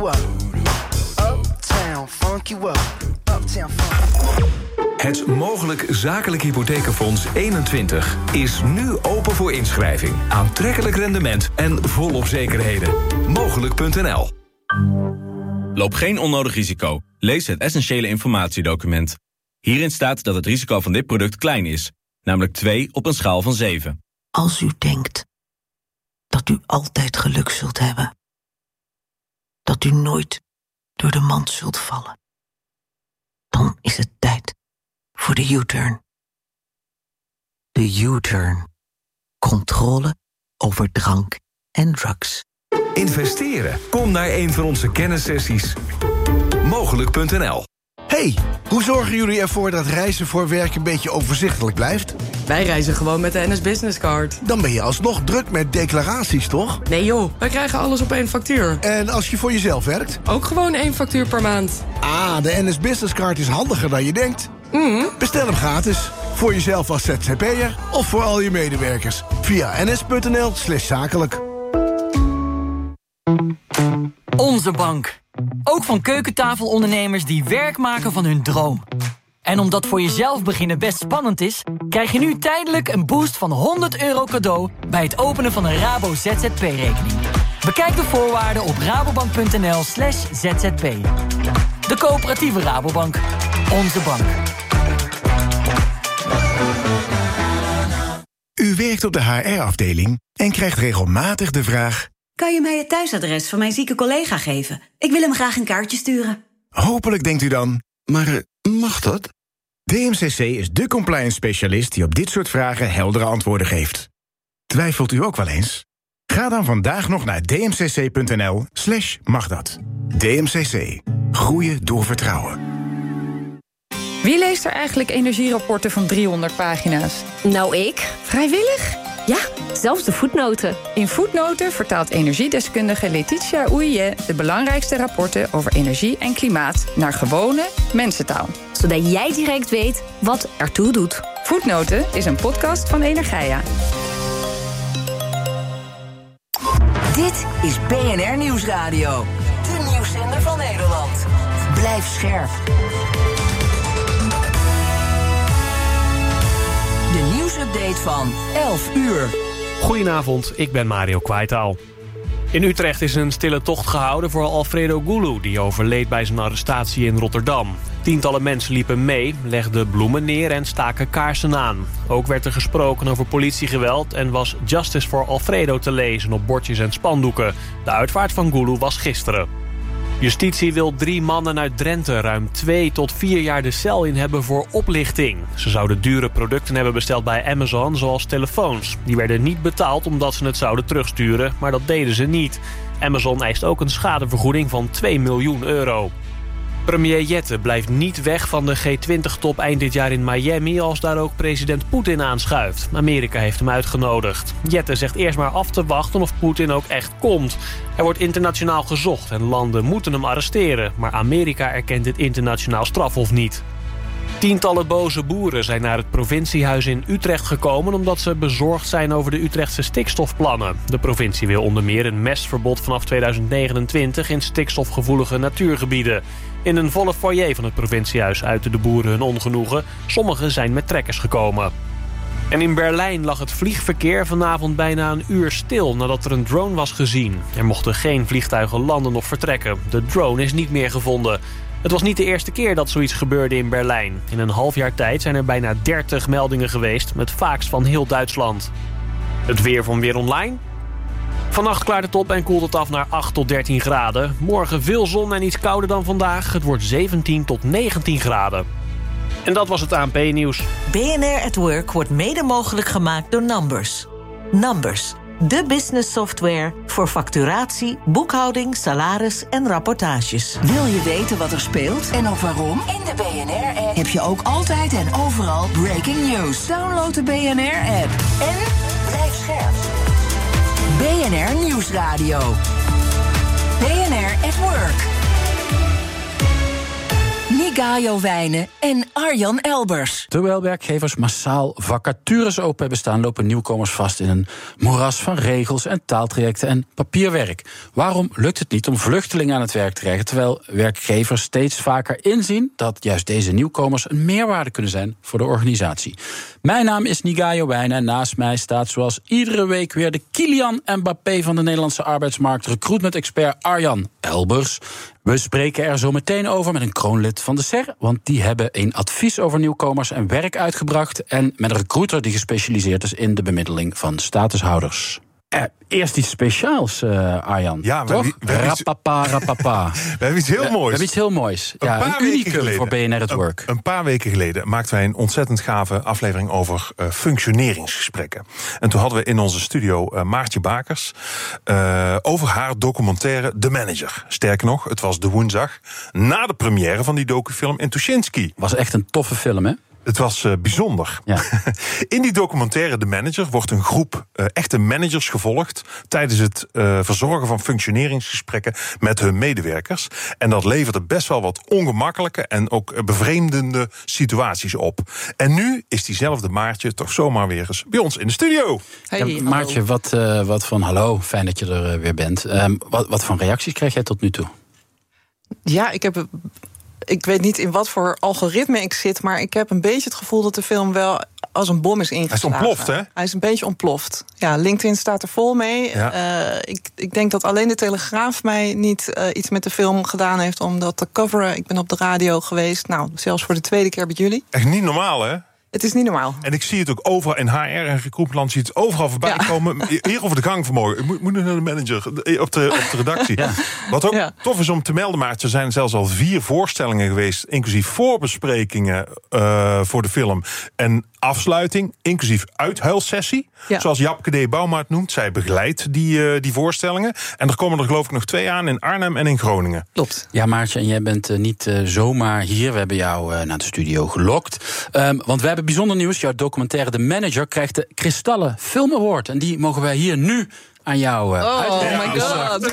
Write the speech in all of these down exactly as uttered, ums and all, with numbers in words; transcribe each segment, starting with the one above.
you up. Uptown, funk you up. Uptown, funk you up. Het Mogelijk Zakelijk Hypothekenfonds eenentwintig is nu open voor inschrijving. Aantrekkelijk rendement en volop zekerheden. Mogelijk punt n l. Loop geen onnodig risico. Lees het essentiële informatiedocument. Hierin staat dat het risico van dit product klein is. Namelijk twee op een schaal van zeven. Als u denkt dat u altijd geluk zult hebben. Dat u nooit door de mand zult vallen. Dan is het tijd voor de U-turn. De U-turn. Controle over drank en drugs. Investeren? Kom naar een van onze kennissessies. Mogelijk punt n l. Hey, hoe zorgen jullie ervoor dat reizen voor werk een beetje overzichtelijk blijft? Wij reizen gewoon met de N S Business Card. Dan ben je alsnog druk met declaraties, toch? Nee joh, wij krijgen alles op één factuur. En als je voor jezelf werkt? Ook gewoon één factuur per maand. Ah, de N S Business Card is handiger dan je denkt. Mm. Bestel hem gratis. Voor jezelf als Z Z P'er of voor al je medewerkers. Via ns.nl slash zakelijk. Onze bank. Ook van keukentafelondernemers die werk maken van hun droom. En omdat voor jezelf beginnen best spannend is, krijg je nu tijdelijk een boost van honderd euro cadeau bij het openen van een Rabo Z Z P-rekening. Bekijk de voorwaarden op rabobank.nl slash zzp. De coöperatieve Rabobank. Onze bank. U werkt op de H R-afdeling en krijgt regelmatig de vraag: kan je mij het thuisadres van mijn zieke collega geven? Ik wil hem graag een kaartje sturen. Hopelijk denkt u dan, maar uh, mag dat? D M C C is de compliance specialist die op dit soort vragen heldere antwoorden geeft. Twijfelt u ook wel eens? Ga dan vandaag nog naar dmcc.nl slash mag dat. D M C C. Groeien door vertrouwen. Wie leest er eigenlijk energierapporten van driehonderd pagina's? Nou, ik. Vrijwillig? Ja, zelfs de voetnoten. In Voetnoten vertaalt energiedeskundige Letitia Oeije de belangrijkste rapporten over energie en klimaat naar gewone mensentaal. Zodat jij direct weet wat ertoe doet. Voetnoten is een podcast van Energia. Dit is B N R Nieuwsradio. De nieuwszender van Nederland. Blijf scherp. De nieuwsupdate van elf uur. Goedenavond, ik ben Mario Kwaitaal. In Utrecht is een stille tocht gehouden voor Alfredo Gulu, die overleed bij zijn arrestatie in Rotterdam. Tientallen mensen liepen mee, legden bloemen neer en staken kaarsen aan. Ook werd er gesproken over politiegeweld en was Justice for Alfredo te lezen op bordjes en spandoeken. De uitvaart van Gulu was gisteren. Justitie wil drie mannen uit Drenthe ruim twee tot vier jaar de cel in hebben voor oplichting. Ze zouden dure producten hebben besteld bij Amazon, zoals telefoons. Die werden niet betaald omdat ze het zouden terugsturen, maar dat deden ze niet. Amazon eist ook een schadevergoeding van twee miljoen euro. Premier Jette blijft niet weg van de G twintig top eind dit jaar in Miami als daar ook president Poetin aanschuift. Amerika heeft hem uitgenodigd. Jette zegt eerst maar af te wachten of Poetin ook echt komt. Er wordt internationaal gezocht en landen moeten hem arresteren, maar Amerika erkent dit internationaal strafhof niet. Tientallen boze boeren zijn naar het provinciehuis in Utrecht gekomen omdat ze bezorgd zijn over de Utrechtse stikstofplannen. De provincie wil onder meer een mestverbod vanaf tweeduizend negenentwintig in stikstofgevoelige natuurgebieden. In een volle foyer van het provinciehuis uiten de boeren hun ongenoegen. Sommigen zijn met trekkers gekomen. En in Berlijn lag het vliegverkeer vanavond bijna een uur stil nadat er een drone was gezien. Er mochten geen vliegtuigen landen of vertrekken. De drone is niet meer gevonden. Het was niet de eerste keer dat zoiets gebeurde in Berlijn. In een half jaar tijd zijn er bijna dertig meldingen geweest, met vaakst van heel Duitsland. Het weer van Weer Online. Vannacht klaart het op en koelt het af naar acht tot dertien graden. Morgen veel zon en iets kouder dan vandaag. Het wordt zeventien tot negentien graden. En dat was het A N P-nieuws. B N R at Work wordt mede mogelijk gemaakt door Numbers. Numbers, de business software voor facturatie, boekhouding, salaris en rapportages. Wil je weten wat er speelt en ook waarom? In de B N R-app heb je ook altijd en overal breaking news. Download de B N R-app en blijf scherp. B N R Nieuwsradio. B N R at Work. Niga Nigayo Wijnen en Arjan Elbers. Terwijl werkgevers massaal vacatures open hebben staan, lopen nieuwkomers vast in een moeras van regels en taaltrajecten en papierwerk. Waarom lukt het niet om vluchtelingen aan het werk te krijgen, terwijl werkgevers steeds vaker inzien dat juist deze nieuwkomers een meerwaarde kunnen zijn voor de organisatie? Mijn naam is Nigayo Wijnen en naast mij staat zoals iedere week weer de Kylian Mbappé van de Nederlandse arbeidsmarkt, recruitment-expert Arjan Elbers. We spreken er zo meteen over met een kroonlid van de S E R, want die hebben een advies over nieuwkomers en werk uitgebracht, en met een recruiter die gespecialiseerd is in de bemiddeling van statushouders. Eh, eerst iets speciaals, uh, Arjan. Ja, toch? We, we rapapa, rapapa. We hebben iets heel moois. We hebben iets heel moois. Een ja, paar een weken unicum geleden, voor B N R at Work. Een, een paar weken geleden maakten wij een ontzettend gave aflevering over uh, functioneringsgesprekken. En toen hadden we in onze studio uh, Maartje Bakers uh, over haar documentaire De Manager. Sterker nog, het was de woensdag na de première van die docufilm in Tuschinski. Was echt een toffe film, hè? Het was uh, bijzonder. Ja. In die documentaire De Manager wordt een groep uh, echte managers gevolgd tijdens het uh, verzorgen van functioneringsgesprekken met hun medewerkers. En dat leverde best wel wat ongemakkelijke en ook bevreemdende situaties op. En nu is diezelfde Maartje toch zomaar weer eens bij ons in de studio. Hey, ja, Maartje, wat, uh, wat van hallo, fijn dat je er uh, weer bent. Um, wat, wat voor reacties krijg jij tot nu toe? Ja, ik heb... Ik weet niet in wat voor algoritme ik zit, maar ik heb een beetje het gevoel dat de film wel als een bom is ingeslagen. Hij is ontploft, hè? Hij is een beetje ontploft. Ja, LinkedIn staat er vol mee. Ja. Uh, ik, ik denk dat alleen de Telegraaf mij niet uh, iets met de film gedaan heeft om dat te coveren. Ik ben op de radio geweest, nou, zelfs voor de tweede keer bij jullie. Echt niet normaal, hè? Het is niet normaal. En ik zie het ook overal in H R en recruitment, zie het overal voorbij ja. komen. Hier over de gang vanmorgen. Ik moet, moet naar de manager op de, op de redactie. Ja. Wat ook ja. tof is om te melden, maar er zijn zelfs al vier voorstellingen geweest, inclusief voorbesprekingen uh, voor de film en afsluiting, inclusief uithuilsessie. Ja. Zoals Japke D. Bouma het noemt. Zij begeleidt die, uh, die voorstellingen. En er komen er geloof ik nog twee aan in Arnhem en in Groningen. Klopt. Ja, Maartje, en jij bent uh, niet uh, zomaar hier. We hebben jou uh, naar de studio gelokt. Um, want we hebben bijzonder nieuws. Jouw documentaire De Manager krijgt de Kristallen Film Award. En die mogen wij hier nu aan jou uh, oh, uitdelen. Oh my god.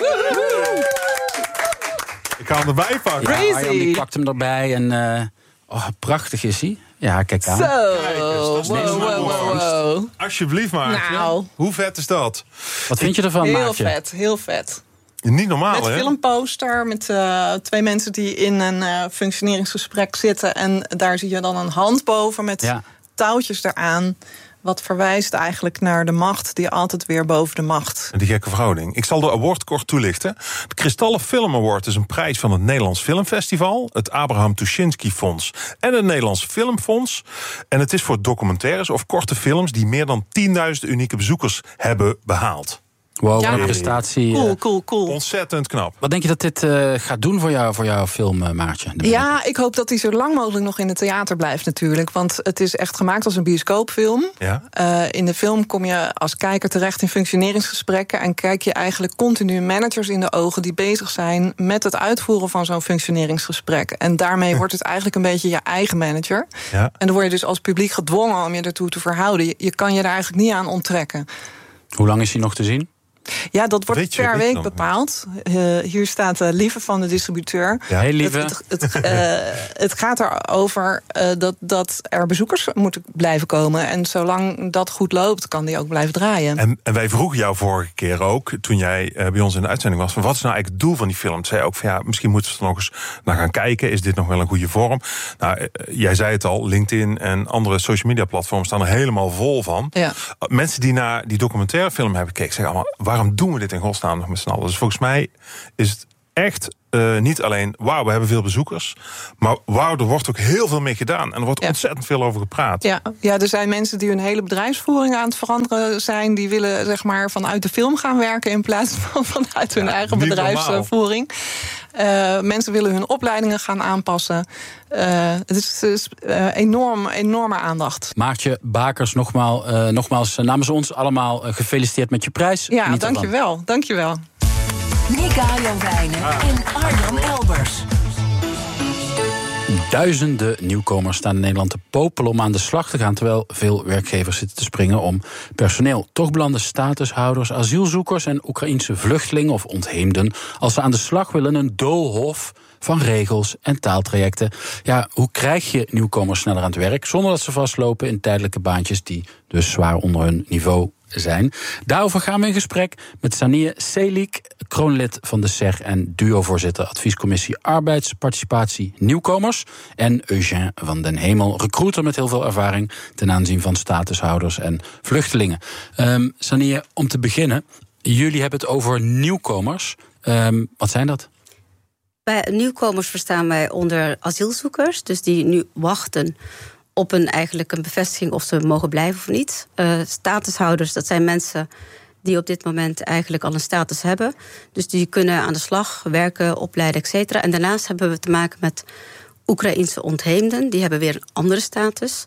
Ik ga hem erbij pakken. Ja, Arjan, die pakt hem erbij. En uh, oh, prachtig is hij. Ja, kijk aan. Zo, kijk, dus wow, wow, wow, wow. Alsjeblieft, Maartje. Nou. Hoe vet is dat? Wat vind je ervan, heel Maartje? Heel vet, heel vet. Niet normaal, met hè? Met filmposter, met uh, twee mensen die in een uh, functioneringsgesprek zitten. En daar zie je dan een hand boven met ja. touwtjes eraan. Wat verwijst eigenlijk naar de macht die altijd weer boven de macht. Die gekke verhouding. Ik zal de award kort toelichten. De Kristallen Film Award is een prijs van het Nederlands Filmfestival, het Abraham Tuschinski Fonds en het Nederlands Filmfonds. En het is voor documentaires of korte films die meer dan tienduizend unieke bezoekers hebben behaald. Wow, ja. Een prestatie. Cool, cool, cool. Ontzettend knap. Wat denk je dat dit uh, gaat doen voor, jou, voor jouw film, uh, Maartje? Ja, ik hoop dat hij zo lang mogelijk nog in het theater blijft natuurlijk. Want het is echt gemaakt als een bioscoopfilm. Ja. Uh, in de film kom je als kijker terecht in functioneringsgesprekken en kijk je eigenlijk continu managers in de ogen die bezig zijn met het uitvoeren van zo'n functioneringsgesprek. En daarmee wordt het eigenlijk een beetje je eigen manager. Ja. En dan word je dus als publiek gedwongen om je ertoe te verhouden. Je, je kan je er eigenlijk niet aan onttrekken. Hoe lang is hij nog te zien? Ja, dat wordt weet je, per week nog. bepaald. Uh, hier staat uh, Lieve van de distributeur. Ja. Hey, Lieve. Het, het, het, uh, het gaat erover uh, dat, dat er bezoekers moeten blijven komen. En zolang dat goed loopt, kan die ook blijven draaien. En, en wij vroegen jou vorige keer ook, toen jij uh, bij ons in de uitzending was, van wat is nou eigenlijk het doel van die film? Zei ook van ja, misschien moeten we er nog eens naar gaan kijken. Is dit nog wel een goede vorm? Nou, uh, jij zei het al, LinkedIn en andere social media platforms staan er helemaal vol van. Ja. Uh, mensen die naar die documentaire film hebben gekeken, zeggen allemaal, waarom doen we dit in godsnaam nog met z'n allen? Dus volgens mij is het echt uh, niet alleen, wauw, we hebben veel bezoekers, maar wauw, er wordt ook heel veel mee gedaan. En er wordt ja. ontzettend veel over gepraat. Ja. ja, er zijn mensen die hun hele bedrijfsvoering aan het veranderen zijn. Die willen zeg maar vanuit de film gaan werken in plaats van vanuit hun ja, eigen bedrijfsvoering. Uh, mensen willen hun opleidingen gaan aanpassen. Uh, het is, het is uh, enorm, enorme aandacht. Maartje Bakers, nogmaals, uh, nogmaals namens ons allemaal uh, gefeliciteerd met je prijs. Ja, dankjewel, dankjewel. Nigayo Wijnen ah. en Arjan Elbers. Duizenden nieuwkomers staan in Nederland te popelen om aan de slag te gaan, terwijl veel werkgevers zitten te springen om personeel. Toch belanden statushouders, asielzoekers en Oekraïense vluchtelingen of ontheemden, als ze aan de slag willen, een doolhof van regels en taaltrajecten. Ja, hoe krijg je nieuwkomers sneller aan het werk zonder dat ze vastlopen in tijdelijke baantjes die dus zwaar onder hun niveau zijn? Daarover gaan we in gesprek met Saniyye Selik, kroonlid van de S E R en duo-voorzitter Adviescommissie Arbeidsparticipatie Nieuwkomers, en Eugène van den Hemel, recruiter met heel veel ervaring ten aanzien van statushouders en vluchtelingen. Um, Saniyye, om te beginnen, jullie hebben het over nieuwkomers. Um, wat zijn dat? Bij nieuwkomers verstaan wij onder asielzoekers, dus die nu wachten op een, eigenlijk een bevestiging of ze mogen blijven of niet. Uh, statushouders, dat zijn mensen die op dit moment eigenlijk al een status hebben. Dus die kunnen aan de slag, werken, opleiden, et cetera. En daarnaast hebben we te maken met Oekraïense ontheemden. Die hebben weer een andere status.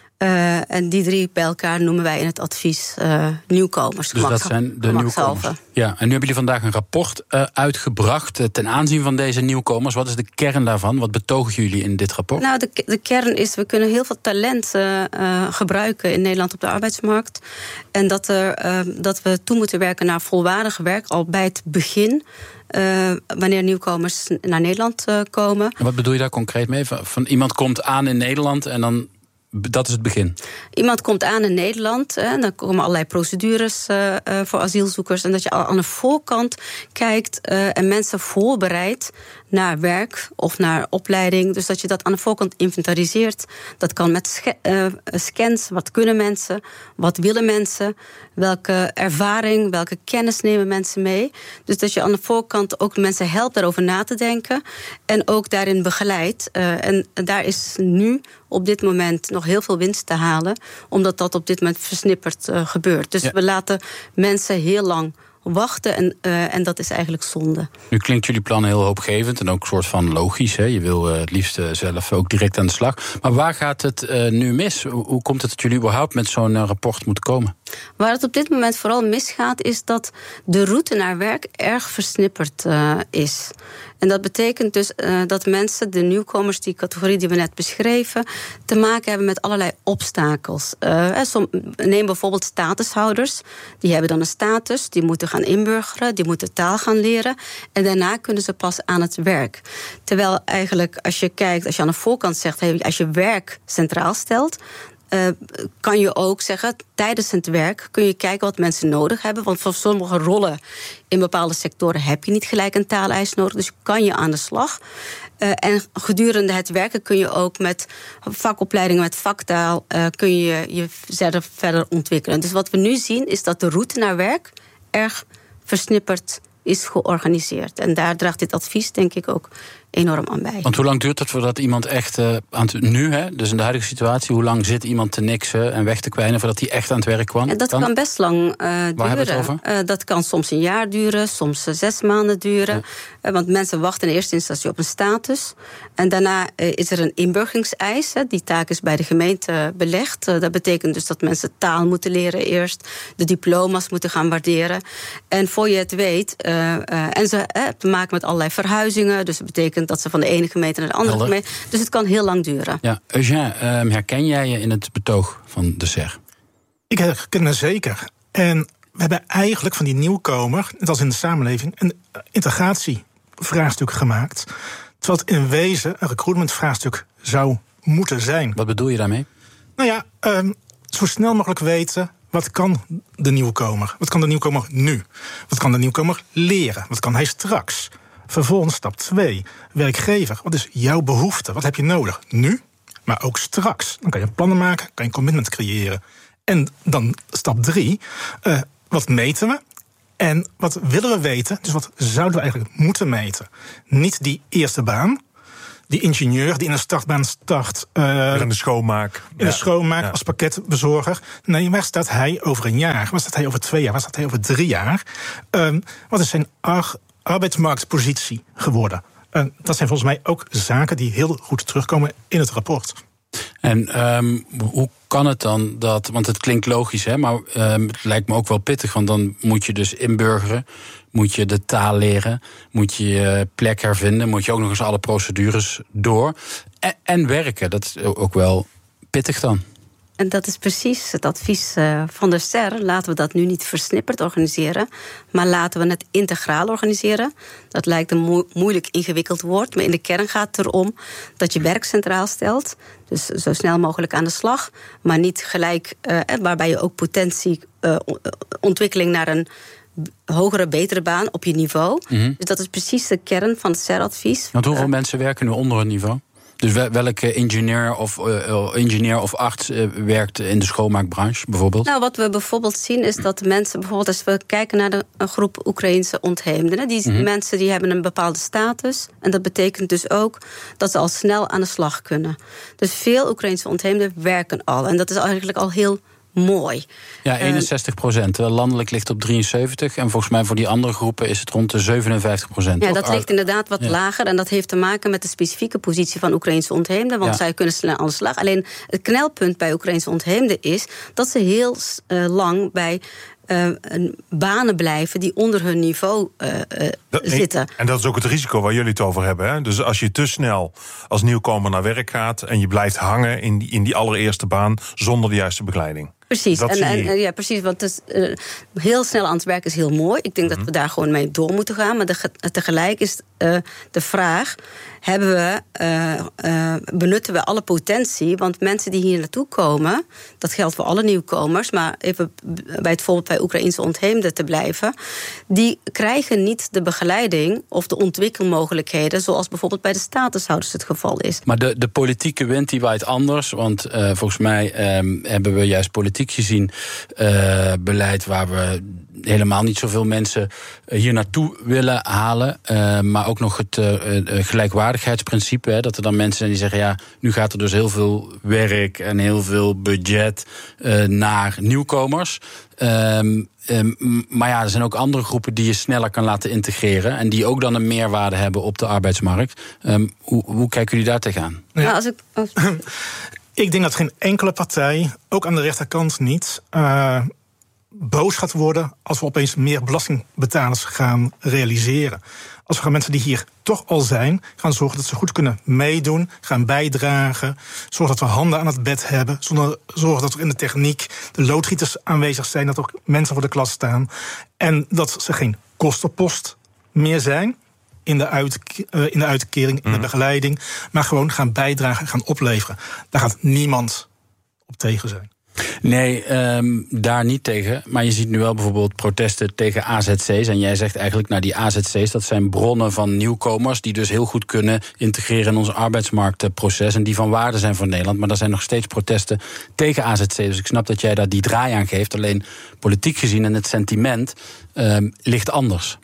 Uh, en die drie bij elkaar noemen wij in het advies uh, nieuwkomers. Dus dat zijn de nieuwkomers. Ja, en nu hebben jullie vandaag een rapport uh, uitgebracht uh, ten aanzien van deze nieuwkomers. Wat is de kern daarvan? Wat betogen jullie in dit rapport? Nou, de, de kern is, we kunnen heel veel talent uh, uh, gebruiken in Nederland op de arbeidsmarkt. En dat, er, uh, dat we toe moeten werken naar volwaardig werk al bij het begin. Uh, wanneer nieuwkomers naar Nederland uh, komen. En wat bedoel je daar concreet mee? Van, van iemand komt aan in Nederland en dan, dat is het begin? Iemand komt aan in Nederland, en dan komen allerlei procedures uh, uh, voor asielzoekers. En dat je al aan de voorkant kijkt uh, en mensen voorbereidt naar werk of naar opleiding. Dus dat je dat aan de voorkant inventariseert. Dat kan met sch- uh, scans. Wat kunnen mensen? Wat willen mensen? Welke ervaring, welke kennis nemen mensen mee? Dus dat je aan de voorkant ook mensen helpt daarover na te denken. En ook daarin begeleidt. Uh, en daar is nu op dit moment nog heel veel winst te halen, omdat dat op dit moment versnipperd uh, gebeurt. Dus ja. we laten mensen heel lang wachten en, uh, en dat is eigenlijk zonde. Nu klinkt jullie plan heel hoopgevend en ook een soort van logisch. Hè? Je wil uh, het liefst uh, zelf ook direct aan de slag. Maar waar gaat het uh, nu mis? Hoe, hoe komt het dat jullie überhaupt met zo'n uh, rapport moeten komen? Waar het op dit moment vooral misgaat, is dat de route naar werk erg versnipperd uh, is. En dat betekent dus uh, dat mensen, de nieuwkomers, die categorie die we net beschreven, te maken hebben met allerlei obstakels. Uh, som, neem bijvoorbeeld statushouders. Die hebben dan een status, die moeten gaan inburgeren, die moeten taal gaan leren. En daarna kunnen ze pas aan het werk. Terwijl eigenlijk, als je kijkt, als je aan de voorkant zegt, hey, als je werk centraal stelt, Uh, kan je ook zeggen, tijdens het werk kun je kijken wat mensen nodig hebben. Want voor sommige rollen in bepaalde sectoren heb je niet gelijk een taaleis nodig. Dus kan je aan de slag. Uh, en gedurende het werken kun je ook met vakopleidingen, met vaktaal, uh, kun je je verder, verder ontwikkelen. Dus wat we nu zien is dat de route naar werk erg versnipperd is georganiseerd. En daar draagt dit advies denk ik ook enorm aan bij. Want hoe lang duurt het voordat iemand echt uh, aan het, nu, hè, dus in de huidige situatie, hoe lang zit iemand te niksen en weg te kwijnen voordat hij echt aan het werk kwam? En dat kan, kan best lang uh, duren. Waar hebben we het over? Uh, dat kan soms een jaar duren, soms uh, zes maanden duren. Ja. Uh, want mensen wachten in eerste instantie op een status. En daarna uh, is er een inburgeringseis. Hè. Die taak is bij de gemeente belegd. Uh, dat betekent dus dat mensen taal moeten leren eerst, de diploma's moeten gaan waarderen. En voor je het weet, uh, uh, en ze hebben uh, te maken met allerlei verhuizingen. Dus dat betekent dat ze van de ene gemeente naar de andere Helder. gemeente. Dus het kan heel lang duren. Ja, Eugène, uh, herken jij je in het betoog van de S E R? Ik herken me zeker. En we hebben eigenlijk van die nieuwkomer, net als in de samenleving, een integratievraagstuk gemaakt. Terwijl het in wezen een recruitmentvraagstuk zou moeten zijn. Wat bedoel je daarmee? Nou ja, um, zo snel mogelijk weten, wat kan de nieuwkomer? Wat kan de nieuwkomer nu? Wat kan de nieuwkomer leren? Wat kan hij straks? Vervolgens stap twee, werkgever. Wat is jouw behoefte? Wat heb je nodig? Nu, maar ook straks. Dan kan je plannen maken, kan je een commitment creëren. En dan stap drie, uh, wat meten we? En wat willen we weten? Dus wat zouden we eigenlijk moeten meten? Niet die eerste baan, die ingenieur die in een startbaan start. Uh, in de schoonmaak. In ja. de schoonmaak ja. als pakketbezorger. Nee, waar staat hij over een jaar? Waar staat hij over twee jaar? Waar staat hij over drie jaar? Um, wat is zijn ar- arbeidsmarktpositie geworden? Uh, dat zijn volgens mij ook zaken die heel goed terugkomen in het rapport. En um, hoe kan het dan dat, want het klinkt logisch, hè, maar um, het lijkt me ook wel pittig, want dan moet je dus inburgeren, moet je de taal leren, moet je je plek hervinden, moet je ook nog eens alle procedures door en, en werken. Dat is ook wel pittig dan. En dat is precies het advies uh, van de S E R. Laten we dat nu niet versnipperd organiseren, maar laten we het integraal organiseren. Dat lijkt een mo- moeilijk ingewikkeld woord, maar in de kern gaat het erom dat je werk centraal stelt. Dus zo snel mogelijk aan de slag, maar niet gelijk, uh, waarbij je ook potentie, uh, ontwikkeling naar een hogere, betere baan op je niveau. Mm-hmm. Dus dat is precies de kern van het S E R-advies. Want hoeveel uh, mensen werken nu onder het niveau? Dus welke ingenieur of, uh, ingenieur of arts uh, werkt in de schoonmaakbranche bijvoorbeeld? Nou, wat we bijvoorbeeld zien is dat de mensen, bijvoorbeeld als we kijken naar de een groep Oekraïense ontheemden, die mm-hmm. mensen die hebben een bepaalde status. En dat betekent dus ook dat ze al snel aan de slag kunnen. Dus veel Oekraïense ontheemden werken al. En dat is eigenlijk al heel mooi. Ja, eenenzestig procent. Landelijk ligt op drieënzeventig. En volgens mij voor die andere groepen is het rond de zevenenvijftig procent. Ja, dat ligt inderdaad wat ja. lager. En dat heeft te maken met de specifieke positie van Oekraïense ontheemden. Want ja. zij kunnen snel aan de slag. Alleen het knelpunt bij Oekraïnse ontheemden is dat ze heel uh, lang bij Uh, banen blijven die onder hun niveau uh, uh, dat, zitten. En dat is ook het risico waar jullie het over hebben. Hè? Dus als je te snel als nieuwkomer naar werk gaat en je blijft hangen in die, in die allereerste baan zonder de juiste begeleiding. Precies, en, en, ja, precies, want het is, uh, heel snel aan het werk is heel mooi. Ik denk mm-hmm. dat we daar gewoon mee door moeten gaan. Maar de, tegelijk is uh, de vraag, hebben we, uh, uh, benutten we alle potentie? Want mensen die hier naartoe komen, dat geldt voor alle nieuwkomers, maar even bij het voorbeeld bij Oekraïense ontheemden te blijven, die krijgen niet de begeleiding of de ontwikkelmogelijkheden zoals bijvoorbeeld bij de statushouders het geval is. Maar de, de politieke wind die waait anders, want uh, volgens mij um, hebben we juist politiek gezien uh, beleid waar we helemaal niet zoveel mensen uh, hier naartoe willen halen. Uh, maar ook nog het uh, uh, gelijkwaardigheidsprincipe. Hè, dat er dan mensen zijn die zeggen, ja, nu gaat er dus heel veel werk en heel veel budget uh, naar nieuwkomers. Um, um, maar ja, er zijn ook andere groepen die je sneller kan laten integreren en die ook dan een meerwaarde hebben op de arbeidsmarkt. Um, hoe, hoe kijken jullie daar tegenaan? Ja, nou, als ik... Als... Ik denk dat geen enkele partij, ook aan de rechterkant niet, uh, boos gaat worden als we opeens meer belastingbetalers gaan realiseren. Als we gaan mensen die hier toch al zijn, gaan zorgen dat ze goed kunnen meedoen, gaan bijdragen, zorgen dat we handen aan het bed hebben, zorgen dat er in de techniek de loodgieters aanwezig zijn, dat er ook mensen voor de klas staan en dat ze geen kostenpost meer zijn in de, uit, uh, in de uitkering, in de begeleiding, maar gewoon gaan bijdragen, gaan opleveren. Daar gaat niemand op tegen zijn. Nee, um, daar niet tegen. Maar je ziet nu wel bijvoorbeeld protesten tegen A Z C's. En jij zegt eigenlijk, nou die A Z C's, dat zijn bronnen van nieuwkomers die dus heel goed kunnen integreren in ons arbeidsmarktproces en die van waarde zijn voor Nederland. Maar er zijn nog steeds protesten tegen A Z C. Dus ik snap dat jij daar die draai aan geeft. Alleen politiek gezien en het sentiment um, ligt anders.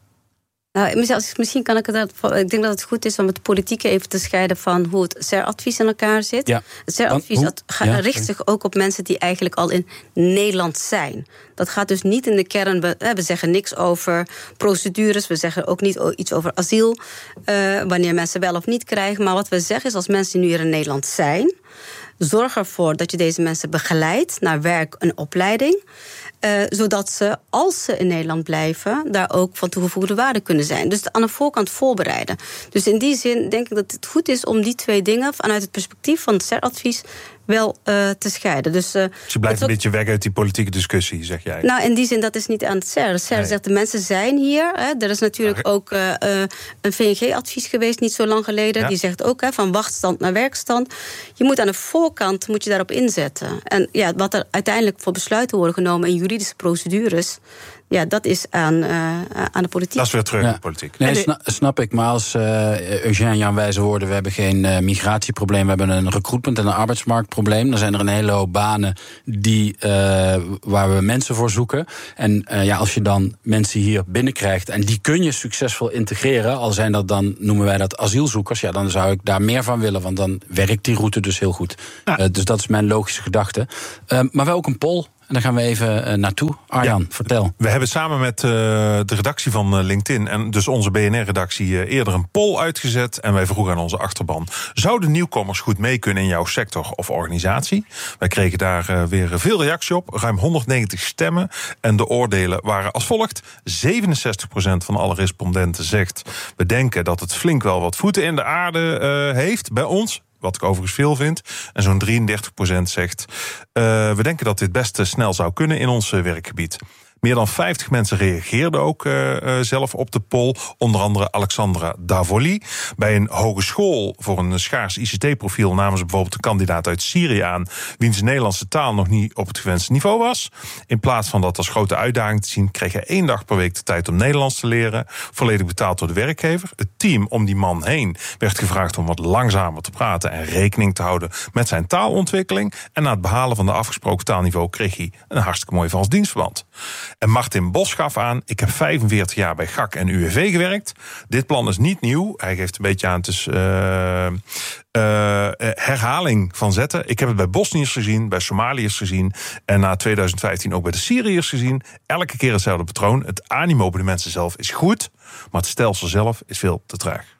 Nou, misschien kan ik het. Ik denk dat het goed is om het politieke even te scheiden van hoe het S E R-advies in elkaar zit. Ja. Het S E R-advies dat ja, richt zich ook op mensen die eigenlijk al in Nederland zijn. Dat gaat dus niet in de kern. We, we zeggen niks over procedures. We zeggen ook niet iets over asiel. Uh, wanneer mensen wel of niet krijgen. Maar wat we zeggen is, als mensen die nu hier in Nederland zijn, zorg ervoor dat je deze mensen begeleidt naar werk en opleiding. Uh, zodat ze, als ze in Nederland blijven, daar ook van toegevoegde waarde kunnen zijn. Dus aan de voorkant voorbereiden. Dus in die zin denk ik dat het goed is om die twee dingen vanuit het perspectief van het S E R-advies wel uh, te scheiden. Dus, uh, dus je blijft een ook beetje weg uit die politieke discussie, zeg jij? Nou, in die zin, dat is niet aan het S E R. Het S E R nee. zegt, de mensen zijn hier. Hè. Er is natuurlijk ja. ook uh, uh, een V N G-advies geweest, niet zo lang geleden. Ja. Die zegt ook, hè, van wachtstand naar werkstand. Je moet aan de voorkant moet je daarop inzetten. En ja, wat er uiteindelijk voor besluiten worden genomen in juridische procedures, ja, dat is aan, uh, aan de politiek. Dat is weer terug ja. in de politiek. Nee, sna- snap ik. Maar als uh, Eugène Jan wijze woorden, we hebben geen uh, migratieprobleem, we hebben een recruitment- en een arbeidsmarktprobleem. Dan zijn er een hele hoop banen die, uh, waar we mensen voor zoeken. En uh, ja, als je dan mensen hier binnenkrijgt en die kun je succesvol integreren, al zijn dat dan, noemen wij dat asielzoekers, ja, dan zou ik daar meer van willen, want dan werkt die route dus heel goed. Ja. Uh, dus dat is mijn logische gedachte. Uh, maar wel ook een poll. En daar gaan we even uh, naartoe. Arjan, ja, vertel. We hebben samen met uh, de redactie van uh, LinkedIn... en dus onze B N R-redactie uh, eerder een poll uitgezet... en wij vroegen aan onze achterban... zouden nieuwkomers goed mee kunnen in jouw sector of organisatie? Wij kregen daar uh, weer veel reactie op. Ruim honderdnegentig stemmen. En de oordelen waren als volgt. zevenenzestig procent van alle respondenten zegt... we denken dat het flink wel wat voeten in de aarde uh, heeft bij ons... wat ik overigens veel vind. En zo'n drieëndertig procent zegt... Uh, we denken dat dit best snel zou kunnen in ons uh, werkgebied. Meer dan vijftig mensen reageerden ook uh, uh, zelf op de poll. Onder andere Alexandra Davoli. Bij een hogeschool voor een schaars I C T-profiel... namen ze bijvoorbeeld een kandidaat uit Syrië aan... wiens Nederlandse taal nog niet op het gewenste niveau was. In plaats van dat als grote uitdaging te zien... kreeg hij één dag per week de tijd om Nederlands te leren. Volledig betaald door de werkgever. Het team om die man heen werd gevraagd om wat langzamer te praten... en rekening te houden met zijn taalontwikkeling. En na het behalen van de afgesproken taalniveau... kreeg hij een hartstikke mooi vals dienstverband. En Martin Bos gaf aan, ik heb vijfenveertig jaar bij G A C en U W V gewerkt. Dit plan is niet nieuw. Hij geeft een beetje aan, het is uh, uh, herhaling van zetten. Ik heb het bij Bosniërs gezien, bij Somaliërs gezien... en na twintig vijftien ook bij de Syriërs gezien. Elke keer hetzelfde patroon. Het animo bij de mensen zelf is goed... maar het stelsel zelf is veel te traag.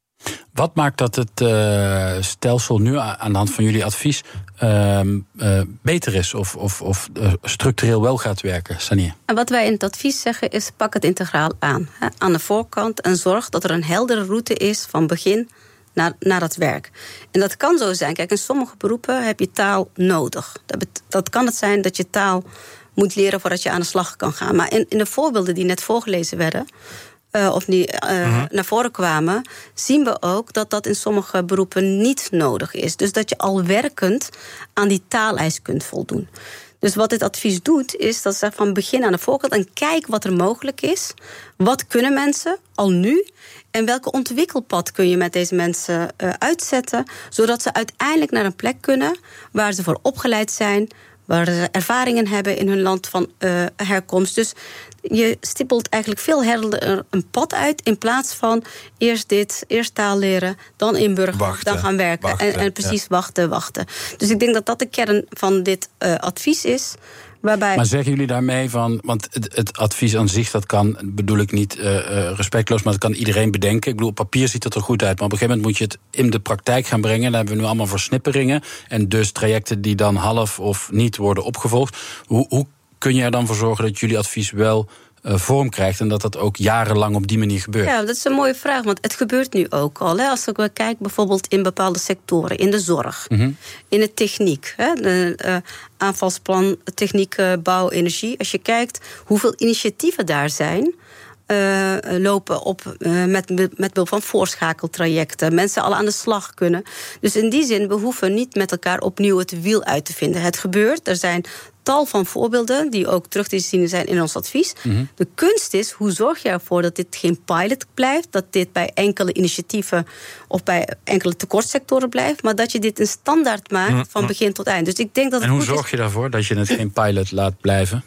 Wat maakt dat het uh, stelsel nu aan de hand van jullie advies uh, uh, beter is of, of, of uh, structureel wel gaat werken, Sania? En wat wij in het advies zeggen is, pak het integraal aan. Hè, aan de voorkant en zorg dat er een heldere route is van begin naar, naar het werk. En dat kan zo zijn. Kijk, in sommige beroepen heb je taal nodig. Dat, bet- dat kan het zijn dat je taal moet leren voordat je aan de slag kan gaan. Maar in, in de voorbeelden die net voorgelezen werden... Uh, of die uh, uh-huh. naar voren kwamen, zien we ook dat dat in sommige beroepen niet nodig is. Dus dat je al werkend aan die taaleis kunt voldoen. Dus wat dit advies doet, is dat ze van begin aan de voorkant... en kijk wat er mogelijk is. Wat kunnen mensen al nu? En welke ontwikkelpad kun je met deze mensen uh, uitzetten... zodat ze uiteindelijk naar een plek kunnen waar ze voor opgeleid zijn... waar ze ervaringen hebben in hun land van uh, herkomst. Dus je stippelt eigenlijk veel helderder een pad uit... in plaats van eerst dit, eerst taal leren, dan inburgeren... wachten, dan gaan werken wachten, en, en precies ja. wachten, wachten. Dus ik denk dat dat de kern van dit uh, advies is... Waarbij... Maar zeggen jullie daarmee van, want het, het advies aan zich, dat kan, bedoel ik niet uh, respectloos, maar dat kan iedereen bedenken. Ik bedoel, op papier ziet het er goed uit, maar op een gegeven moment moet je het in de praktijk gaan brengen. Daar hebben we nu allemaal versnipperingen en dus trajecten die dan half of niet worden opgevolgd. Hoe, hoe kun je er dan voor zorgen dat jullie advies wel uh, vorm krijgt en dat dat ook jarenlang op die manier gebeurt? Ja, dat is een mooie vraag, want het gebeurt nu ook al. Hè. Als ik kijk bijvoorbeeld in bepaalde sectoren, in de zorg, mm-hmm. in de techniek, hè, de uh, aanvalsplan techniek, uh, bouw, energie. Als je kijkt hoeveel initiatieven daar zijn... Uh, lopen op uh, met, met behulp van voorschakeltrajecten. Mensen al aan de slag kunnen. Dus in die zin, we hoeven niet met elkaar opnieuw het wiel uit te vinden. Het gebeurt, er zijn tal van voorbeelden... die ook terug te zien zijn in ons advies. Mm-hmm. De kunst is, hoe zorg je ervoor dat dit geen pilot blijft... dat dit bij enkele initiatieven of bij enkele tekortsectoren blijft... maar dat je dit een standaard maakt mm-hmm. van begin tot eind. Dus ik denk dat en het hoe goed zorg is... je daarvoor dat je het geen pilot laat blijven?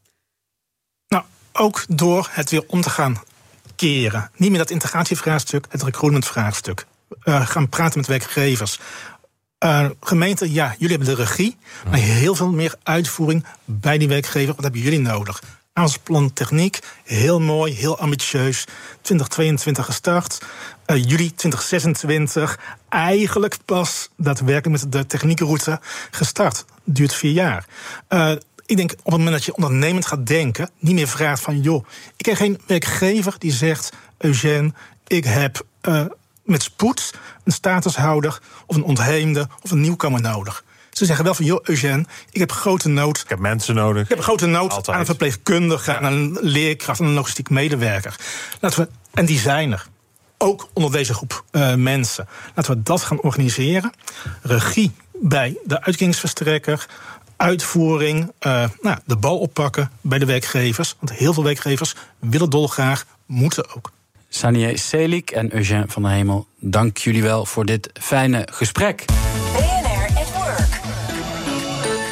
Ook door het weer om te gaan keren. Niet meer dat integratievraagstuk, het recruitmentvraagstuk. Uh, gaan praten met werkgevers. Uh, gemeente, ja, jullie hebben de regie... maar heel veel meer uitvoering bij die werkgever. Wat hebben jullie nodig? Aanvalsplan techniek, heel mooi, heel ambitieus. twintig tweeëntwintig gestart. Uh, juli twintig zesentwintig, eigenlijk pas daadwerkelijk met de techniekenroute gestart. Duurt vier jaar. Uh, Ik denk op het moment dat je ondernemend gaat denken... niet meer vraagt van, joh, ik ken geen werkgever die zegt... Eugène, ik heb uh, met spoed een statushouder... of een ontheemde of een nieuwkomer nodig. Ze zeggen wel van, joh, Eugène, ik heb grote nood... Ik heb mensen nodig. Ik heb grote nood Altijd. aan een verpleegkundige... Ja. aan een leerkracht, aan een logistiek medewerker. Laten we, en die zijn er. Ook onder deze groep uh, mensen. Laten we dat gaan organiseren. Regie bij de uitkeringsverstrekker... uitvoering, uh, nou, de bal oppakken bij de werkgevers. Want heel veel werkgevers willen dolgraag, moeten ook. Sania Selik en Eugène van der Hemel, dank jullie wel voor dit fijne gesprek. B N R at Work.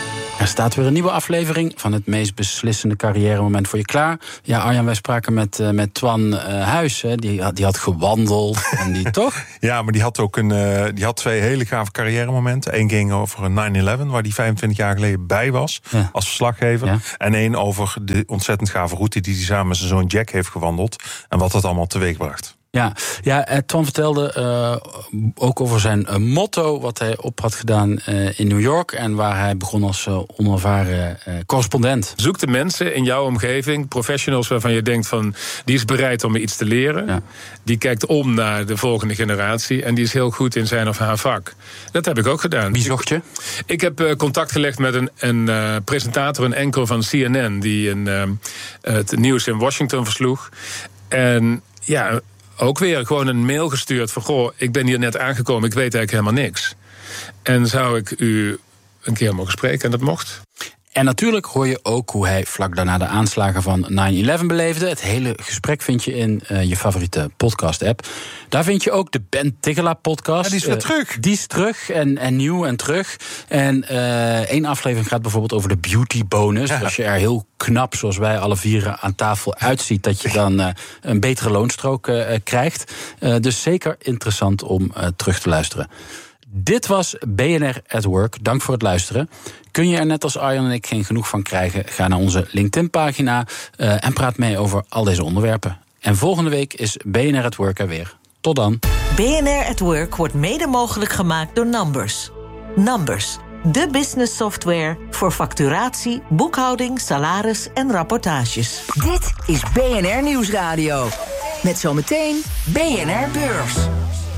Er staat weer een nieuwe aflevering van het meest beslissende carrière-moment voor je klaar. Ja, Arjan, wij spraken met, uh, met Twan uh, Huis. Hè. Die, die had gewandeld en die toch? Ja, maar die had ook een, uh, die had twee hele gave carrière-momenten. Eén ging over nine eleven, waar die vijfentwintig jaar geleden bij was ja. als verslaggever. Ja. En één over de ontzettend gave route die hij samen met zijn zoon Jack heeft gewandeld. En wat dat allemaal teweegbracht. Ja, ja, Twan vertelde uh, ook over zijn uh, motto, wat hij op had gedaan uh, in New York en waar hij begon als uh, onervaren uh, correspondent. Zoek de mensen in jouw omgeving, professionals waarvan je denkt van, die is bereid om me iets te leren. Ja. Die kijkt om naar de volgende generatie en die is heel goed in zijn of haar vak. Dat heb ik ook gedaan. Wie zocht je? Ik heb uh, contact gelegd met een, een uh, presentator, een anchor van C N N, die een, uh, het nieuws in Washington versloeg. En ja, ook weer gewoon een mail gestuurd van, goh, ik ben hier net aangekomen, ik weet eigenlijk helemaal niks. En zou ik u een keer mogen spreken? En dat mocht. En natuurlijk hoor je ook hoe hij vlak daarna de aanslagen van nine eleven beleefde. Het hele gesprek vind je in uh, je favoriete podcast-app. Daar vind je ook de Ben Tigelaar-podcast. Ja, die is weer uh, terug. Die is terug en, en nieuw en terug. En uh, één aflevering gaat bijvoorbeeld over de beauty-bonus. Ja. Als je er heel knap, zoals wij alle vier aan tafel uitziet, dat je dan uh, een betere loonstrook uh, krijgt. Uh, dus zeker interessant om uh, terug te luisteren. Dit was B N R at Work. Dank voor het luisteren. Kun je er net als Arjan en ik geen genoeg van krijgen? Ga naar onze LinkedIn-pagina uh, en praat mee over al deze onderwerpen. En volgende week is B N R at Work er weer. Tot dan. B N R at Work wordt mede mogelijk gemaakt door Numbers. Numbers, de business software voor facturatie, boekhouding, salaris en rapportages. Dit is B N R Nieuwsradio. Met zometeen B N R Beurs.